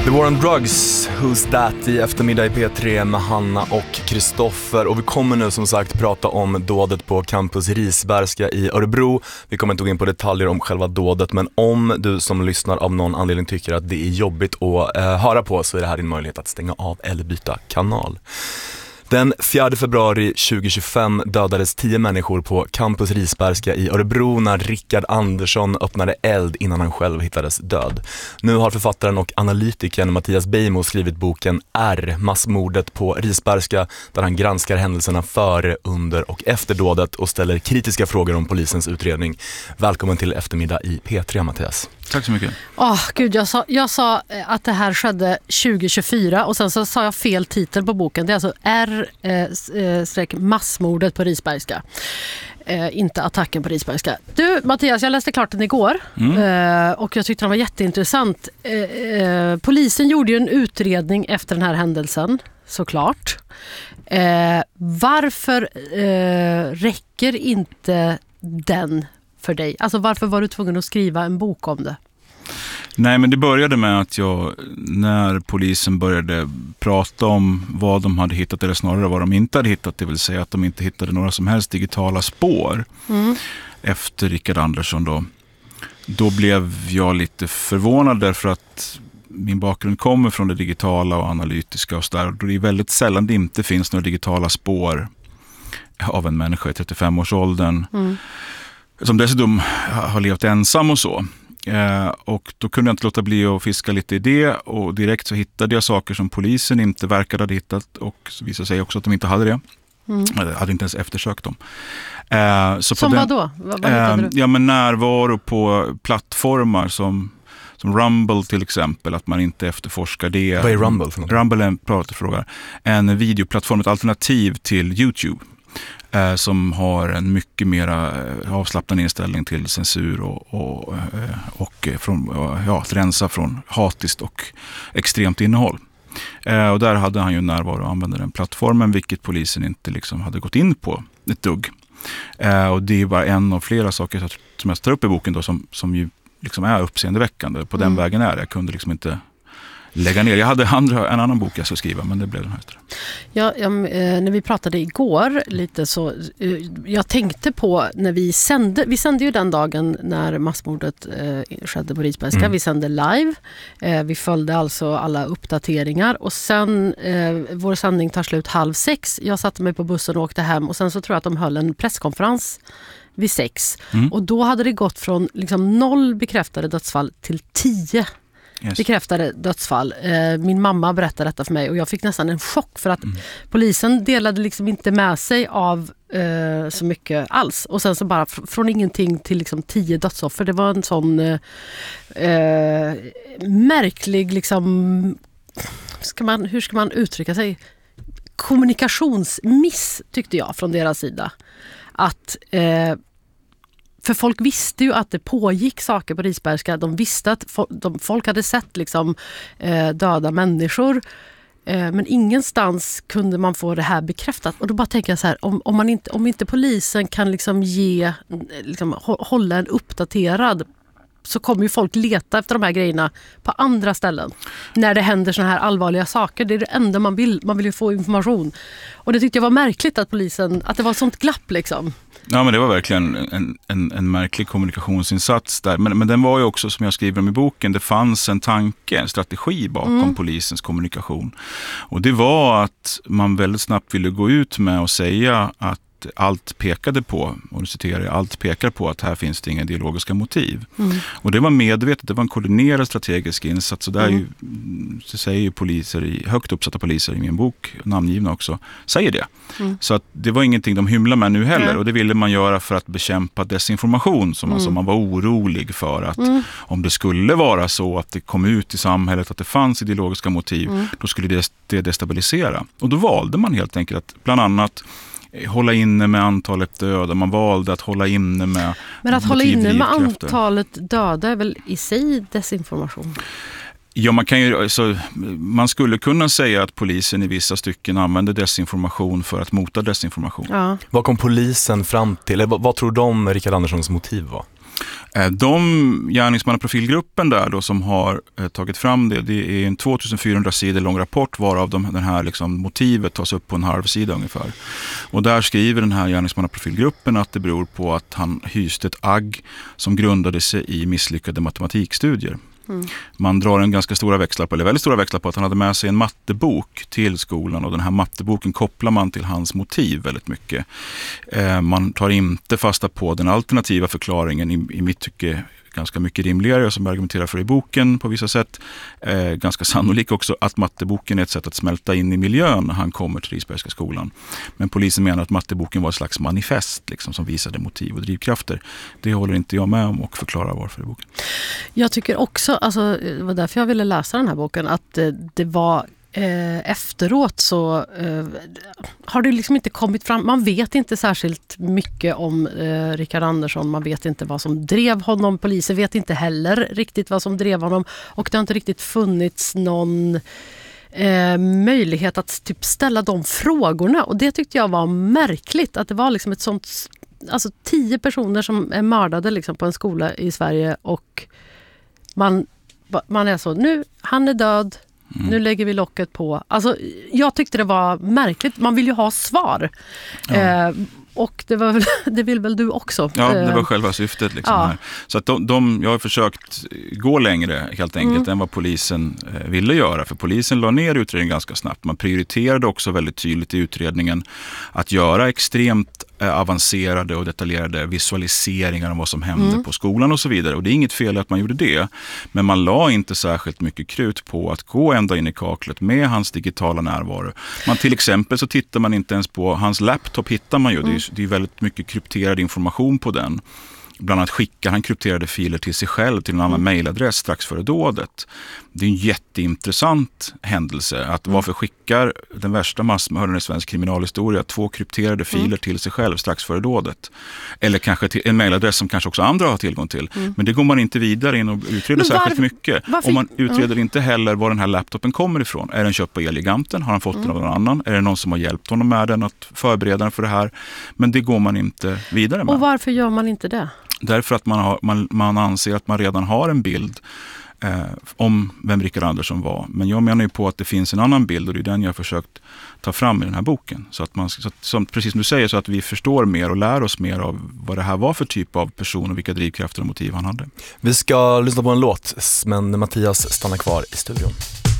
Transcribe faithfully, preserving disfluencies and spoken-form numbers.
The War on Drugs, Who's That i eftermiddag i P tre med Hanna och Kristoffer. Och vi kommer nu som sagt prata om dådet på campus Risbergska i Örebro. Vi kommer inte gå in på detaljer om själva dådet, men om du som lyssnar av någon anledning tycker att det är jobbigt att eh, höra på, så är det här din möjlighet att stänga av eller byta kanal. Den fjärde februari tjugohundratjugofem dödades tio människor på campus Risbergska i Örebro när Rickard Andersson öppnade eld innan han själv hittades död. Nu har författaren och analytikern Mattias Beijmo skrivit boken R, massmordet på Risbergska, där han granskar händelserna före, under och efter dådet och ställer kritiska frågor om polisens utredning. Välkommen till eftermiddag i P tre, Mattias. Tack så mycket. Åh, oh, gud, jag sa, jag sa att det här skedde tjugohundratjugofyra och sen så sa jag fel titel på boken. Det är alltså R eh, streck massmordet på Risbergska. Eh, inte attacken på Risbergska. Du, Mattias, jag läste klart den igår mm. eh, och jag tyckte den var jätteintressant. Eh, eh, polisen gjorde ju en utredning efter den här händelsen, såklart. Eh, varför eh, räcker inte den för dig? Alltså varför var du tvungen att skriva en bok om det? Nej, men det började med att jag, när polisen började prata om vad de hade hittat, eller snarare vad de inte hade hittat, det vill säga att de inte hittade några som helst digitala spår mm. efter Rickard Andersson då, då blev jag lite förvånad därför att min bakgrund kommer från det digitala och analytiska och så där, och det är väldigt sällan det inte finns några digitala spår av en människa i trettiofem-årsåldern mm. som dessutom har levt ensam och så. Eh, och då kunde jag inte låta bli att fiska lite i det, och direkt så hittade jag saker som polisen inte verkade ha hittat, och så visade sig också att de inte hade det. Mm. Jag hade inte ens eftersökt dem. Eh, så som på vad då? Vad, vad hittade eh, du? Ja, men närvaro på plattformar som, som Rumble till exempel, att man inte efterforskar det. Vad är Rumble för något? Rumble är en pratfråga. En videoplattform, ett alternativ till YouTube. Eh, som har en mycket mera eh, avslappnad inställning till censur och, och, eh, och från, ja, att rensa från hatiskt och extremt innehåll. Eh, och där hade han ju närvaro och använde den plattformen, vilket polisen inte liksom hade gått in på ett dugg. Eh, och det är bara en av flera saker som jag tar upp i boken då, som, som ju liksom är uppseendeväckande. På den mm. vägen är det. Jag kunde liksom inte lägga ner. Jag hade andra, en annan bok jag skulle skriva, men det blev den här. Ja, ja, när vi pratade igår lite så, jag tänkte på när vi sände, vi sände ju den dagen när massmordet eh, skedde på Risbergska. Mm. Vi sände live. Eh, vi följde alltså alla uppdateringar, och sen eh, vår sändning tar slut halv sex. Jag satte mig på bussen och åkte hem, och sen så tror jag att de höll en presskonferens vid sex. Mm. Och då hade det gått från liksom noll bekräftade dödsfall till tio Yes. bekräftade dödsfall. Min mamma berättade detta för mig, och jag fick nästan en chock för att mm. polisen delade liksom inte med sig av eh, så mycket alls. Och sen så bara fr- från ingenting till liksom tio dödsoffer. Det var en sån eh, märklig liksom, ska man, hur ska man uttrycka sig? Kommunikationsmiss, tyckte jag, från deras sida. Att eh, För folk visste ju att det pågick saker på Risbergska. De visste att fo- de, folk hade sett liksom, eh, döda människor. Eh, men ingenstans kunde man få det här bekräftat. Och då bara tänker jag så här, om, om, man inte, om inte polisen kan liksom ge, liksom, hålla en uppdaterad, så kommer ju folk leta efter de här grejerna på andra ställen. När det händer såna här allvarliga saker. Det är det enda man vill. Man vill ju få information. Och det tyckte jag var märkligt att polisen, att det var ett sånt glapp liksom. Ja, men det var verkligen en, en, en märklig kommunikationsinsats där. Men, men den var ju också, som jag skriver om i boken, det fanns en tanke, en strategi bakom mm. polisens kommunikation. Och det var att man väldigt snabbt ville gå ut med och säga att allt pekade på, och du citerar, allt pekar på att här finns det inga ideologiska motiv. Mm. Och det var medvetet, det var en koordinerad strategisk insats, och där mm. ju, så säger ju poliser, i, högt uppsatta poliser i min bok, namngivna också, säger det. Mm. Så att det var ingenting de hymlar med nu heller, mm. och det ville man göra för att bekämpa desinformation, som mm. alltså man var orolig för att mm. om det skulle vara så att det kom ut i samhället att det fanns ideologiska motiv, mm. då skulle det, det destabilisera. Och då valde man helt enkelt att bland annat hålla inne med antalet döda. Man valde att hålla inne med Men att hålla inne med antalet döda är väl i sig desinformation? Ja, man kan ju, alltså, man skulle kunna säga att polisen i vissa stycken använder desinformation för att mota desinformation. Ja. Vad kom polisen fram till? Eller vad, vad tror de Rickard Anderssons motiv var? De gärningsmannaprofilgruppen där då som har eh, tagit fram det, det är en tvåtusenfyrahundra sidor lång rapport varav de, den här liksom, motivet tas upp på en halv sida ungefär. Och där skriver den här gärningsmannaprofilgruppen att det beror på att han hyste ett agg som grundade sig i misslyckade matematikstudier. Mm. Man drar en ganska stora växlar på, eller väldigt stora växlar på att han hade med sig en mattebok till skolan och den här matteboken kopplar man till hans motiv väldigt mycket. Eh, man tar inte fasta på den alternativa förklaringen i, i mitt tycke ganska mycket rimligare som jag argumenterar för i boken på vissa sätt. Eh, ganska sannolikt också att matteboken är ett sätt att smälta in i miljön när han kommer till Risbergska skolan. Men polisen menar att matteboken var ett slags manifest liksom, som visade motiv och drivkrafter. Det håller inte jag med om och förklarar varför i boken. Jag tycker också, alltså, det var därför jag ville läsa den här boken, att eh, det var Eh, efteråt så eh, har det liksom inte kommit fram, man vet inte särskilt mycket om eh, Rickard Andersson, man vet inte vad som drev honom, polisen vet inte heller riktigt vad som drev honom och det har inte riktigt funnits någon eh, möjlighet att typ ställa de frågorna och det tyckte jag var märkligt att det var liksom ett sånt, alltså tio personer som är mördade liksom på en skola i Sverige och man, man är så, nu, han är död. Mm. Nu lägger vi locket på. Alltså, jag tyckte det var märkligt. Man vill ju ha svar. Ja. Eh, och det, var väl, det vill väl du också. Ja, det var själva syftet. Liksom ja. Här. Så att de, de, jag har försökt gå längre helt enkelt mm. än vad polisen eh, ville göra. För polisen la ner utredningen ganska snabbt. Man prioriterade också väldigt tydligt i utredningen att göra extremt eh, avancerade och detaljerade visualiseringar om vad som hände mm. på skolan och så vidare. Och det är inget fel att man gjorde det. Men man la inte särskilt mycket krut på att gå ända in i kaklet med hans digitala närvaro. Man, till exempel så tittar man inte ens på hans laptop, hittar man ju. Mm. Det är, det är väldigt mycket krypterad information på den. Bland annat skickar han krypterade filer till sig själv till en annan mm. mejladress strax före dådet. Det är en jätteintressant händelse att varför skickar den värsta massmördaren i svensk kriminalhistoria två krypterade filer mm. till sig själv strax före dådet. Eller kanske till en mejladress som kanske också andra har tillgång till. Mm. Men det går man inte vidare in och utreder var, särskilt mycket. Varför? Och man utreder mm. inte heller var den här laptopen kommer ifrån. Är den köpt på Elgiganten? Har han fått mm. den av någon annan? Är det någon som har hjälpt honom med den att förbereda den för det här? Men det går man inte vidare med. Och varför gör man inte det? Därför att man, har, man, man anser att man redan har en bild eh, om vem Rickard Andersson var. Men jag menar ju på att det finns en annan bild och det är den jag har försökt ta fram i den här boken. Så att man, så att, som, precis som du säger, så att vi förstår mer och lär oss mer av vad det här var för typ av person och vilka drivkrafter och motiv han hade. Vi ska lyssna på en låt, men Mattias stannar kvar i studion.